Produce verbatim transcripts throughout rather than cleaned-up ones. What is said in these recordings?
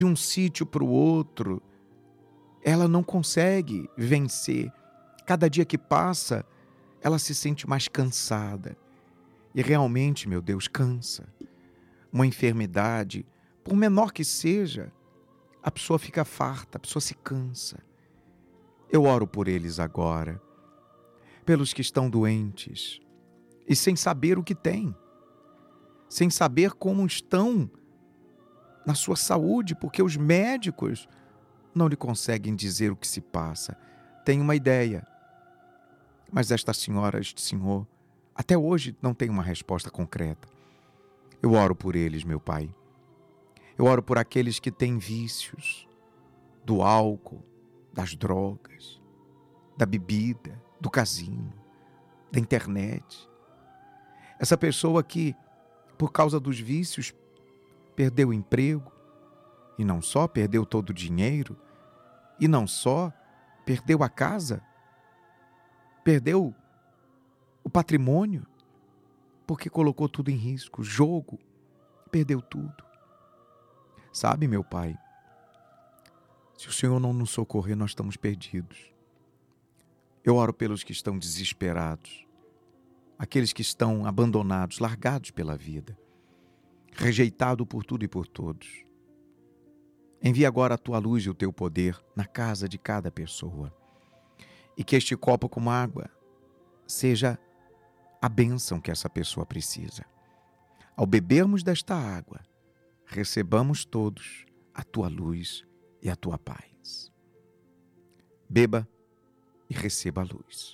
de um sítio para o outro, ela não consegue vencer. Cada dia que passa, ela se sente mais cansada. E realmente, meu Deus, cansa. Uma enfermidade, por menor que seja, a pessoa fica farta, a pessoa se cansa. Eu oro por eles agora, pelos que estão doentes e sem saber o que têm, sem saber como estão na sua saúde, porque os médicos não lhe conseguem dizer o que se passa. Tem uma ideia, mas esta senhora, este senhor, até hoje não tem uma resposta concreta. Eu oro por eles, meu Pai. Eu oro por aqueles que têm vícios do álcool, das drogas, da bebida, do casino, da internet. Essa pessoa que, por causa dos vícios, perdeu o emprego, e não só perdeu todo o dinheiro, e não só perdeu a casa, perdeu o patrimônio, porque colocou tudo em risco, jogo, perdeu tudo. Sabe, meu Pai, se o Senhor não nos socorrer, nós estamos perdidos. Eu oro pelos que estão desesperados, aqueles que estão abandonados, largados pela vida, rejeitados por tudo e por todos. Envia agora a Tua luz e o Teu poder na casa de cada pessoa. E que este copo com água seja a bênção que essa pessoa precisa. Ao bebermos desta água, recebamos todos a Tua luz e a Tua paz. Beba e receba a luz.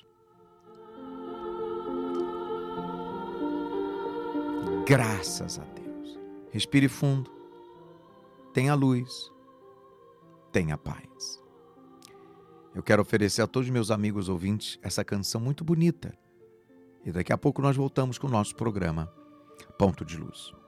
Graças a Deus. Respire fundo. Tenha luz. Tenha paz. Eu quero oferecer a todos os meus amigos ouvintes essa canção muito bonita. E daqui a pouco nós voltamos com o nosso programa Ponto de Luz.